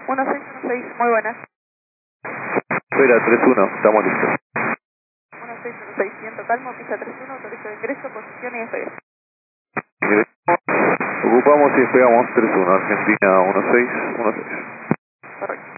1616, muy buenas. Espera, 31, estamos listos. 1616, viento calmo, pista 31, autorizo de ingreso, posición y despegue. Ocupamos y despegamos 31, Argentina 1616. Correcto.